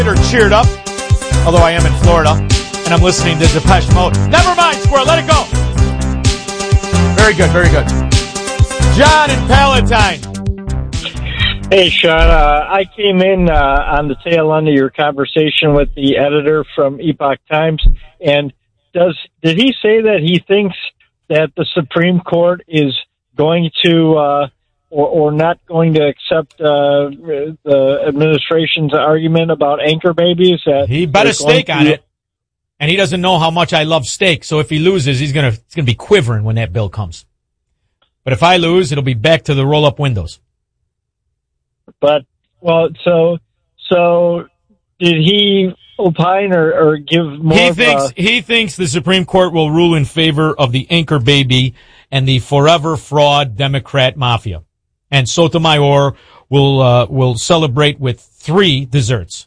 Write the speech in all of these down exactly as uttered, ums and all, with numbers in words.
or cheered up, although I am in Florida, and I'm listening to Depeche Mode. Never mind, Squirrel, let it go. Very good, very good. John in Palatine. Hey, Sean, uh, I came in uh, on the tail end of your conversation with the editor from Epoch Times, and does did he say that he thinks that the Supreme Court is going to uh, or, or not going to accept uh, the administration's argument about anchor babies? That he bet a stake on it, and he doesn't know how much I love steak, so if he loses, he's gonna he's gonna be quivering when that bill comes. But if I lose, it'll be back to the roll-up windows. But, well, so, so did he opine or, or give more he of thinks, a... He thinks the Supreme Court will rule in favor of the anchor baby and the forever fraud Democrat mafia. And Sotomayor will, uh, will celebrate with three desserts.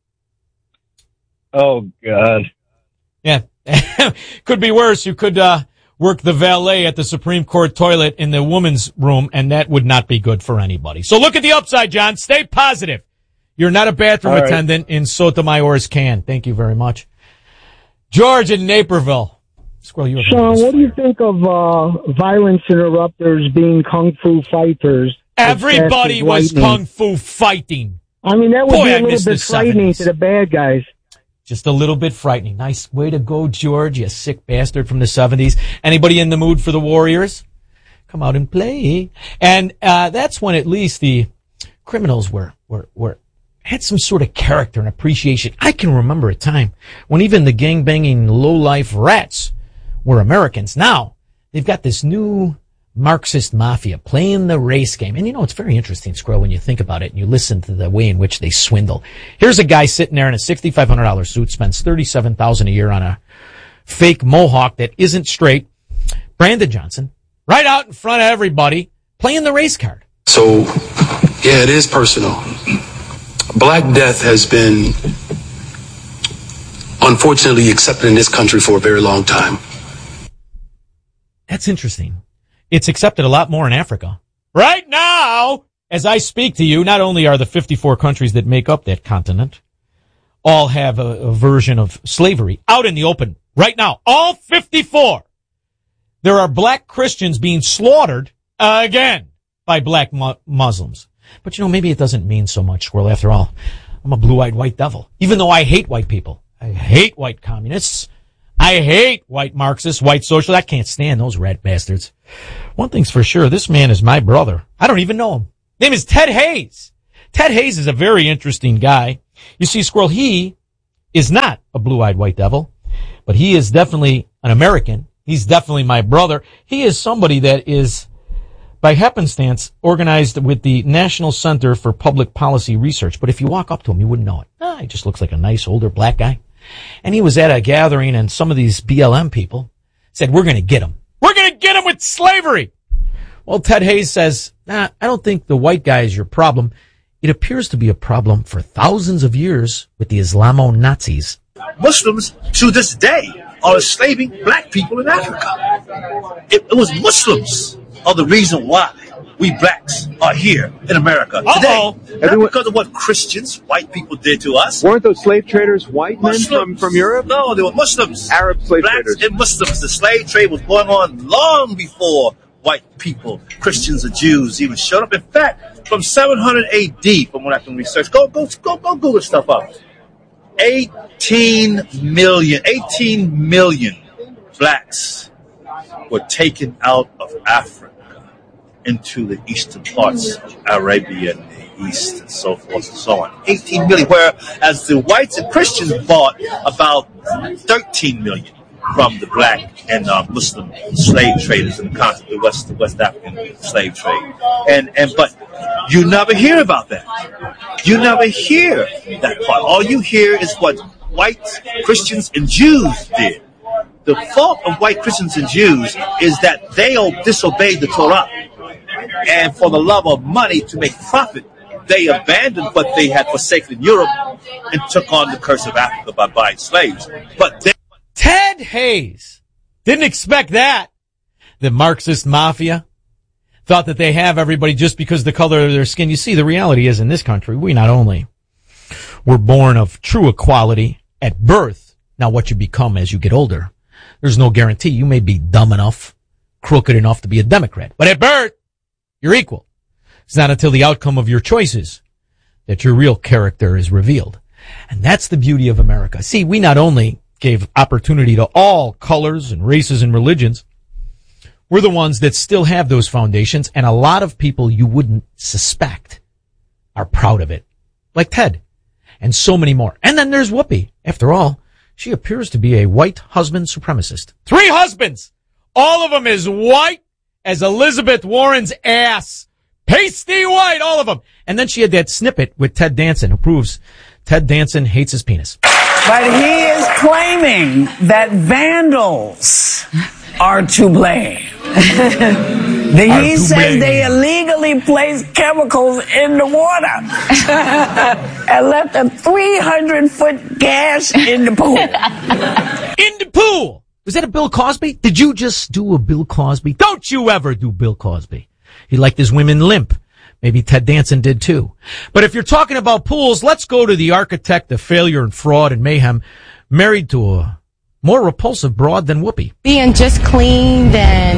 Oh, God. Yeah. Could be worse. You could, uh, work the valet at the Supreme Court toilet in the woman's room, and that would not be good for anybody. So look at the upside, John. Stay positive. You're not a bathroom All right. attendant in Sotomayor's can. Thank you very much. George in Naperville. Squirrel, you Sean, what do you think of uh, violence interrupters being kung fu fighters? Everybody was kung fu fighting. I mean, that would Boy, be a I little miss bit the frightening seventies. to the bad guys. Just a little bit frightening. Nice way to go, George, you sick bastard from the seventies. Anybody in the mood for the Warriors? Come out and play. And uh that's when at least the criminals were were were had some sort of character and appreciation. I can remember a time when even the gang-banging low-life rats were Americans. Now, they've got this new Marxist mafia playing the race game. And you know, it's very interesting, Squirrel, when you think about it and you listen to the way in which they swindle. Here's a guy sitting there in a six thousand five hundred dollars suit, spends thirty-seven thousand dollars a year on a fake mohawk that isn't straight. Brandon Johnson, right out in front of everybody, playing the race card. So, yeah, it is personal. Black death has been, unfortunately, accepted in this country for a very long time. That's interesting. It's accepted a lot more in Africa. Right now, as I speak to you, not only are the fifty-four countries that make up that continent all have a, a version of slavery out in the open right now. All fifty-four. There are black Christians being slaughtered again by black mu- Muslims. But you know, maybe it doesn't mean so much, Squirrel. After all, I'm a blue-eyed white devil. Even though I hate white people. I hate white communists. I hate white Marxists, white socialists. I can't stand those rat bastards. One thing's for sure, this man is my brother. I don't even know him. Name is Ted Hayes. Ted Hayes is a very interesting guy. You see, Squirrel, he is not a blue-eyed white devil, but he is definitely an American. He's definitely my brother. He is somebody that is, by happenstance, organized with the National Center for Public Policy Research. But if you walk up to him, you wouldn't know it. Ah, he just looks like a nice older black guy. And he was at a gathering, and some of these B L M people said, we're going to get him. We're going to get him with slavery. Well, Ted Hayes says, nah, I don't think the white guy is your problem. It appears to be a problem for thousands of years with the Islamo-Nazis. Muslims, to this day, are enslaving black people in Africa. It, it was Muslims are the reason why we blacks are here in America Uh-oh. today. Not Everyone, because of what Christians, white people did to us. Weren't those slave traders white Muslims. men from, from Europe? No, they were Muslims. Arab slave blacks traders. and Muslims. The slave trade was going on long before white people, Christians or Jews even showed up. In fact, from seven hundred A D, from what I can research, go go go go Google stuff up. eighteen million, eighteen million blacks were taken out of Africa into the eastern parts of Arabia and the east and so forth and so on. eighteen million, whereas the whites and Christians bought about thirteen million from the black and uh, Muslim slave traders in the continent, the West, the West African slave trade. And, and, but you never hear about that. You never hear that part. All you hear is what white Christians and Jews did. The fault of white Christians and Jews is that they disobeyed the Torah. And for the love of money to make profit, they abandoned what they had forsaken in Europe and took on the curse of Africa by buying slaves. But they Ted Hayes didn't expect that. The Marxist mafia thought that they have everybody just because of the color of their skin. You see, the reality is in this country, we not only were born of true equality at birth. Now, what you become as you get older, there's no guarantee. You may be dumb enough, crooked enough to be a Democrat, but at birth, you're equal. It's not until the outcome of your choices that your real character is revealed. And that's the beauty of America. See, we not only gave opportunity to all colors and races and religions, we're the ones that still have those foundations, and a lot of people you wouldn't suspect are proud of it. Like Ted. And so many more. And then there's Whoopi. After all, she appears to be a white husband supremacist. Three husbands! All of them as white as Elizabeth Warren's ass. Pasty white, all of them. And then she had that snippet with Ted Danson, who proves Ted Danson hates his penis. But he is claiming that vandals are to blame. The, Are he to says blame. they illegally placed chemicals in the water and left a three hundred foot gash in the pool. In the pool! Was that a Bill Cosby? Did you just do a Bill Cosby? Don't you ever do Bill Cosby. He liked his women limp. Maybe Ted Danson did too. But if you're talking about pools, let's go to the architect of failure and fraud and mayhem, married to a more repulsive broad than Whoopi. Being just cleaned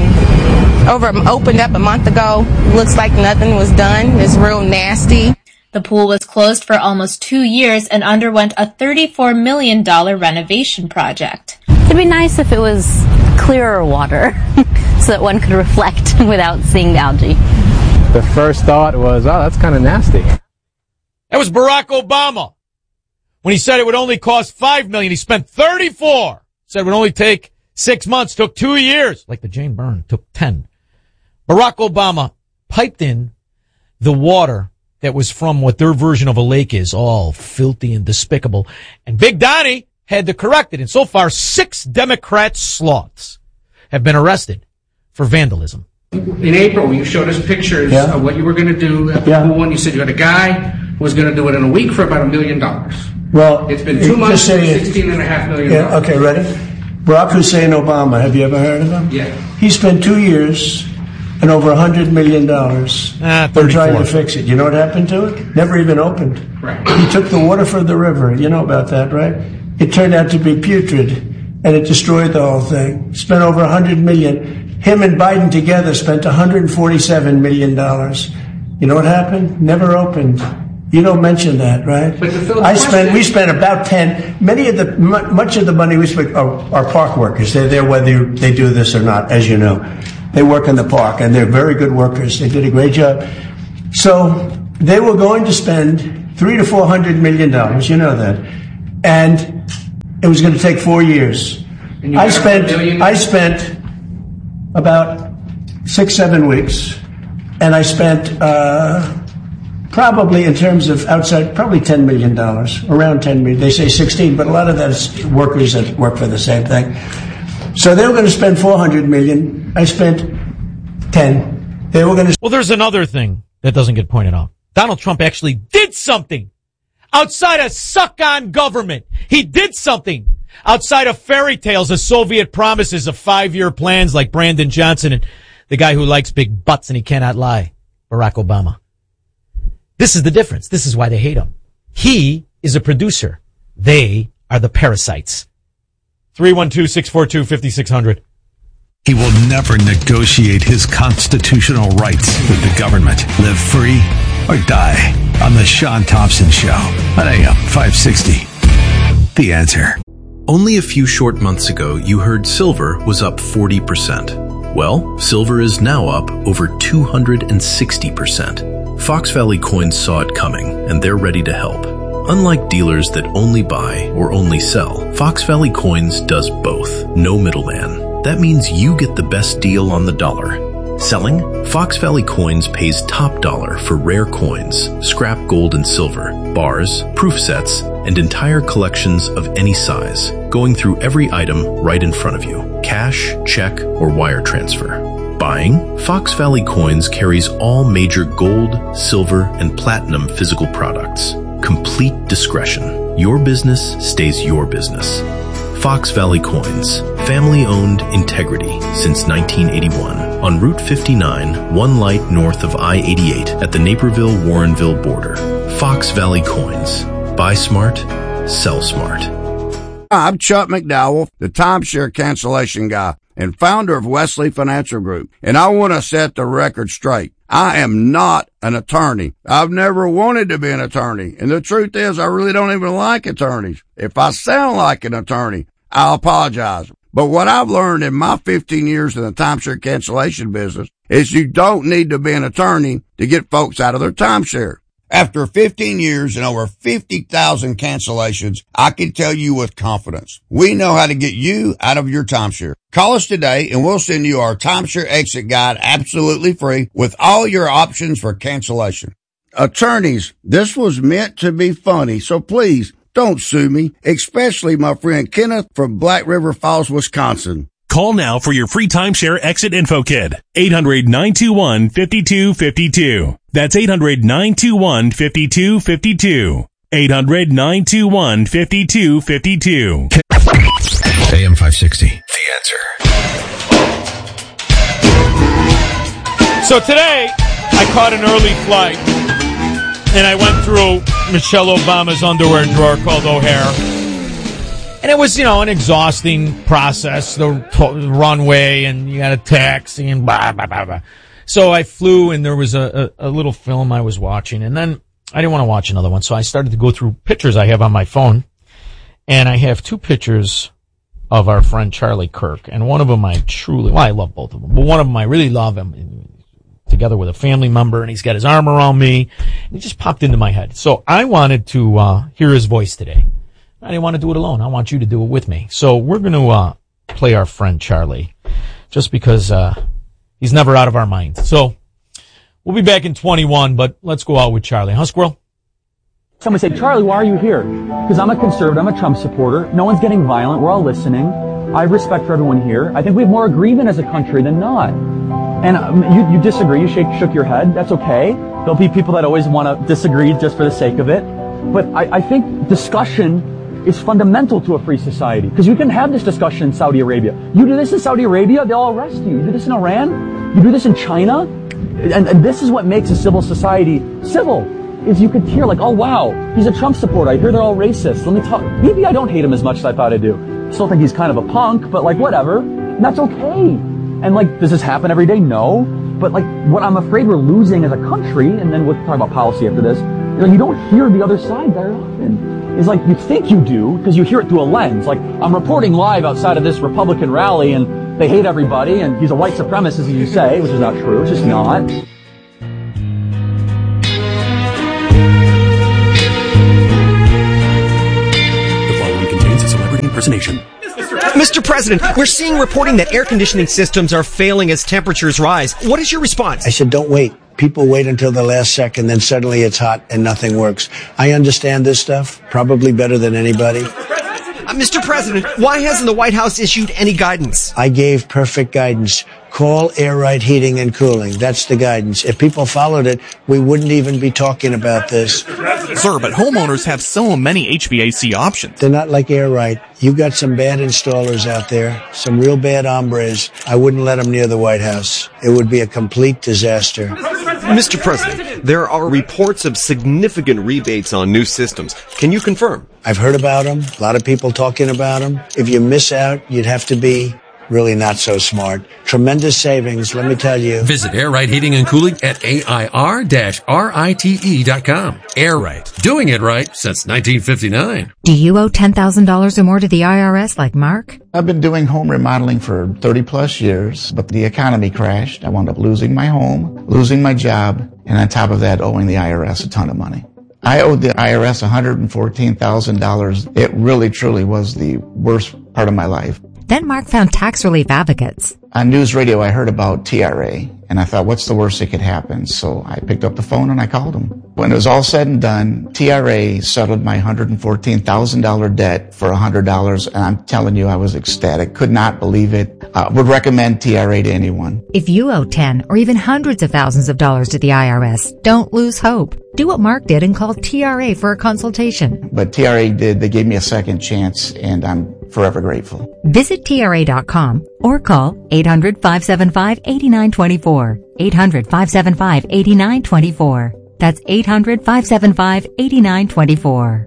and over opened up a month ago, looks like nothing was done. It's real nasty. The pool was closed for almost two years and underwent a thirty-four million dollars renovation project. It'd be nice if it was clearer water so that one could reflect without seeing the algae. The first thought was, oh, that's kind of nasty. That was Barack Obama. When he said it would only cost five million dollars, he spent thirty-four. Said it would only take six months, took two years. Like the Jane Byrne, took ten. Barack Obama piped in the water that was from what their version of a lake is, all filthy and despicable. And Big Donnie had to correct it. And so far, six Democrat sloths have been arrested for vandalism. In April, you showed us pictures Yeah. of what you were going to do at the Yeah. pool, and you said you had a guy who was going to do it in a week for about a million dollars. Well, It's been just two months say for it. sixteen and a half million Yeah, dollars. okay, ready? Barack Hussein Obama, have you ever heard of him? Yeah. He spent two years and over one hundred million dollars Ah, on trying to thirty-four. fix it. You know what happened to it? Never even opened. Right. He took the water from the river. You know about that, right? It turned out to be putrid, and it destroyed the whole thing. Spent over one hundred million dollars. Him and Biden together spent one hundred forty-seven million dollars. You know what happened? Never opened. You don't mention that, right? But to fill the I spent. question- We spent about ten. Many of the mu- much of the money we spent are, are park workers. They're there whether you, they do this or not, as you know. They work in the park, and they're very good workers. They did a great job. So they were going to spend three to four hundred million dollars. You know that, and it was going to take four years. And you I got a spent. million? I spent about six, seven weeks, and I spent. Uh, Probably in terms of outside, probably ten million dollars, around ten million. They say sixteen, but a lot of that is workers that work for the same thing. So they were going to spend four hundred million. I spent ten. They were going to. Well, there's another thing that doesn't get pointed out. Donald Trump actually did something outside of suck-on government. He did something outside of fairy tales, of Soviet promises of five-year plans like Brandon Johnson and the guy who likes big butts and he cannot lie, Barack Obama. This is the difference. This is why they hate him. He is a producer. They are the parasites. three one two, six four two, five six zero zero. He will never negotiate his constitutional rights with the government. Live free or die on the Sean Thompson Show on A M five sixty. The Answer. Only a few short months ago, you heard silver was up forty percent. Well, silver is now up over two hundred sixty percent. Fox Valley Coins saw it coming, and they're ready to help. Unlike dealers that only buy or only sell, Fox Valley Coins does both. No middleman. That means you get the best deal on the dollar. Selling? Fox Valley Coins pays top dollar for rare coins, scrap gold and silver, bars, proof sets, and entire collections of any size, going through every item right in front of you. Cash, check, or wire transfer. Buying? Fox Valley Coins carries all major gold, silver, and platinum physical products. Complete discretion. Your business stays your business. Fox Valley Coins. Family-owned integrity since nineteen eighty-one. On Route fifty-nine, one light north of I eighty-eight at the Naperville-Warrenville border. Fox Valley Coins. Buy smart, sell smart. I'm Chuck McDowell, the timeshare cancellation guy and founder of Wesley Financial Group, and I want to set the record straight. I am not an attorney. I've never wanted to be an attorney, and the truth is I really don't even like attorneys. If I sound like an attorney, I apologize. But what I've learned in my fifteen years in the timeshare cancellation business is you don't need to be an attorney to get folks out of their timeshare. After fifteen years and over fifty thousand cancellations, I can tell you with confidence, we know how to get you out of your timeshare. Call us today and we'll send you our timeshare exit guide absolutely free with all your options for cancellation. Attorneys, this was meant to be funny, so please don't sue me, especially my friend Kenneth from Black River Falls, Wisconsin. Call now for your free timeshare exit info kit. eight hundred, nine two one, five two five two. That's eight hundred, nine two one, five two five two. eight hundred, nine two one, five two five two. A M five sixty. The Answer. So today, I caught an early flight, and I went through Michelle Obama's underwear drawer called O'Hare. And it was, you know, an exhausting process, the t- runway, and you got a taxi, and blah, blah, blah, blah. So I flew, and there was a, a, a little film I was watching, and then I didn't want to watch another one, so I started to go through pictures I have on my phone, and I have two pictures of our friend Charlie Kirk, and one of them I truly, well, I love both of them, but one of them I really love him, together with a family member, and he's got his arm around me, and he just popped into my head. So I wanted to uh hear his voice today. I didn't want to do it alone. I want you to do it with me. So we're going to uh play our friend Charlie, just because uh he's never out of our mind. So we'll be back in twenty-one, but let's go out with Charlie. Huh, Squirrel? Somebody say, Charlie, why are you here? Because I'm a conservative. I'm a Trump supporter. No one's getting violent. We're all listening. I have respect for everyone here. I think we have more agreement as a country than not. And um, you, you disagree. You shake, shook your head. That's okay. There'll be people that always want to disagree just for the sake of it. But I, I think discussion is fundamental to a free society, because you can have this discussion in Saudi Arabia. You do this in Saudi Arabia, they'll arrest you. You do this in Iran, you do this in China, and, and this is what makes a civil society civil, is you could hear like, oh wow, he's a Trump supporter, I hear they're all racist, let me talk. Maybe I don't hate him as much as I thought I do. Still think he's kind of a punk, but like whatever, and that's okay. And like, does this happen every day? No. But like, what I'm afraid we're losing as a country, and then we'll talk about policy after this, is like you don't hear the other side very often. Is like you think you do because you hear it through a lens. Like, I'm reporting live outside of this Republican rally and they hate everybody and he's a white supremacist, as you say, which is not true. It's just not. The following contains a celebrity impersonation. Mister President, we're seeing reporting that air conditioning systems are failing as temperatures rise. What is your response? I said, don't wait. People wait until the last second, then suddenly it's hot and nothing works. I understand this stuff probably better than anybody. Uh, Mister President, why hasn't the White House issued any guidance? I gave perfect guidance. Call Air Right Heating and Cooling. That's the guidance. If people followed it, we wouldn't even be talking about this. Sir, but homeowners have so many H V A C options. They're not like Air Right. You got some bad installers out there, some real bad hombres. I wouldn't let them near the White House. It would be a complete disaster. Mister President, there are reports of significant rebates on new systems. Can you confirm? I've heard about them. A lot of people talking about them. If you miss out, you'd have to be really not so smart. Tremendous savings, let me tell you. Visit Air Right Heating and Cooling at A I R rite dot com. Air Right. Doing it right since nineteen fifty-nine. Do you owe ten thousand dollars or more to the I R S like Mark? I've been doing home remodeling for thirty plus years, but the economy crashed. I wound up losing my home, losing my job, and on top of that, owing the I R S a ton of money. I owed the I R S one hundred fourteen thousand dollars. It really, truly was the worst part of my life. Then Mark found tax relief advocates. On news radio, I heard about T R A, and I thought, what's the worst that could happen? So I picked up the phone and I called them. When it was all said and done, T R A settled my one hundred fourteen thousand dollars debt for one hundred dollars, and I'm telling you, I was ecstatic. Could not believe it. Uh, would recommend T R A to anyone. If you owe ten or even hundreds of thousands of dollars to the I R S, don't lose hope. Do what Mark did and call T R A for a consultation. But T R A did. They gave me a second chance, and I'm forever grateful. Visit T R A dot com or call eight hundred, five seven five, eight nine two four. eight hundred, five seven five, eight nine two four. That's eight hundred, five seven five, eight nine two four.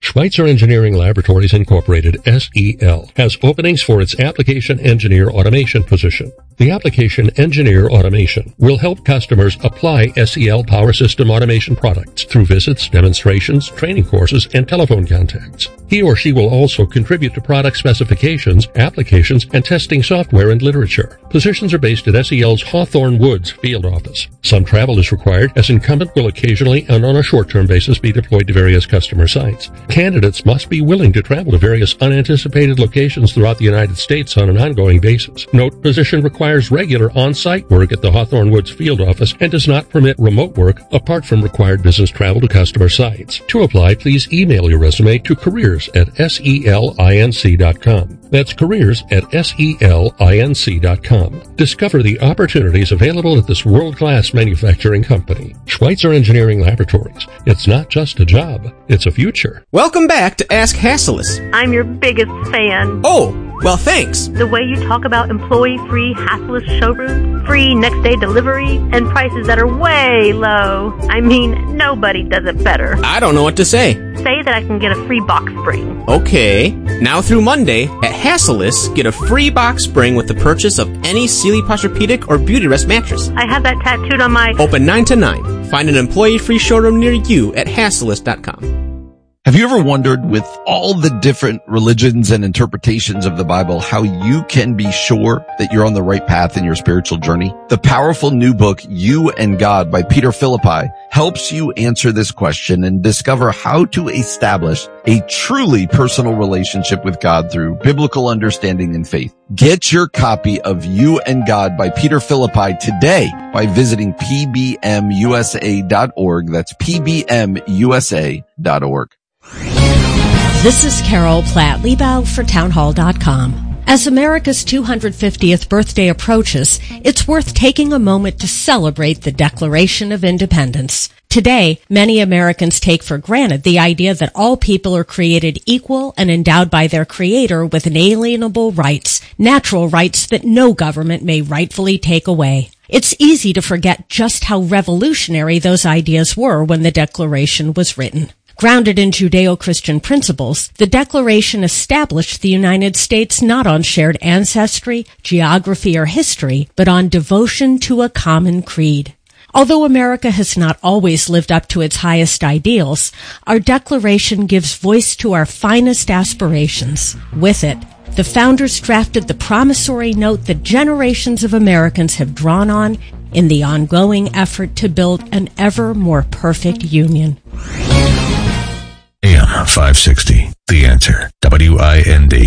Schweitzer Engineering Laboratories Incorporated, S E L, has openings for its application engineer automation position. The application engineer automation will help customers apply S E L Power System automation products through visits, demonstrations, training courses, and telephone contacts. He or she will also contribute to product specifications, applications, and testing software and literature. Positions are based at S E L's Hawthorne Woods field office. Some travel is required, as incumbent will occasionally and on a short-term basis be deployed to various customer sites. Candidates must be willing to travel to various unanticipated locations throughout the United States on an ongoing basis. Note, position requires regular on-site work at the Hawthorne Woods field office and does not permit remote work apart from required business travel to customer sites. To apply, please email your resume to careers at selinc dot com. That's careers at selinc dot com. Discover the opportunities available at this world-class manufacturing company. Schweitzer Engineering Laboratories. It's not just a job, it's a future. Welcome back to Ask Hassleus. I'm your biggest fan. Oh, well, thanks. The way you talk about employee-free Hassleus showrooms, free next-day delivery, and prices that are way low. I mean, nobody does it better. I don't know what to say. Say that I can get a free box spring. Okay. Now through Monday, at Hassleus, get a free box spring with the purchase of any Sealy Posturepedic or Beautyrest mattress. I have that tattooed on my... Open nine to nine. Find an employee-free showroom near you at hassleus dot com. Have you ever wondered, with all the different religions and interpretations of the Bible, how you can be sure that you're on the right path in your spiritual journey? The powerful new book, You and God by Peter Philippi, helps you answer this question and discover how to establish a truly personal relationship with God through biblical understanding and faith. Get your copy of You and God by Peter Philippi today by visiting p b m u s a dot org. That's p b m u s a dot org. This is Carol Platt-Liebau for townhall dot com. As America's two hundred fiftieth birthday approaches, it's worth taking a moment to celebrate the Declaration of Independence. Today, many Americans take for granted the idea that all people are created equal and endowed by their Creator with inalienable rights, natural rights that no government may rightfully take away. It's easy to forget just how revolutionary those ideas were when the Declaration was written. Grounded in Judeo-Christian principles, the Declaration established the United States not on shared ancestry, geography, or history, but on devotion to a common creed. Although America has not always lived up to its highest ideals, our Declaration gives voice to our finest aspirations. With it, the founders drafted the promissory note that generations of Americans have drawn on in the ongoing effort to build an ever more perfect union. A M five sixty, The Answer, W I N D.